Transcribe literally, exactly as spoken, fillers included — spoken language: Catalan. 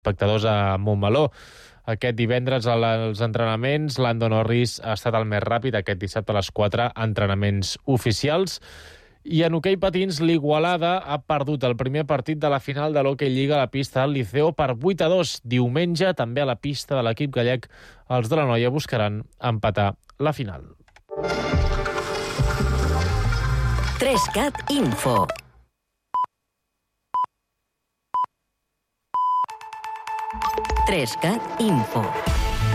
espectadors a Montmeló. Aquest divendres als entrenaments, Lando Norris ha estat el més ràpid. Aquest dissabte a les quatre, entrenaments oficials. I en hoquei patins, l'Igualada ha perdut el primer partit de la final de l'Hockey Lliga a la pista del Liceo per vuit a dos. Diumenge, també a la pista de l'equip gallec, els de la Noia buscaran empatar la final. tres cat Info. tres cat Info.